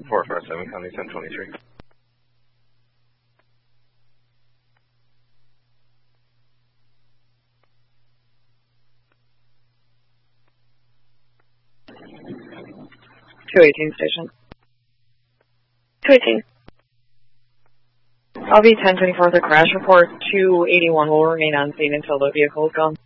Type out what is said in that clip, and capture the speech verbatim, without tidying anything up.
four five seven, County ten twenty-three. two eighteen station. two eighteen. I'll be ten twenty-four with a crash report. two eighty-one will remain on scene until the vehicle is gone.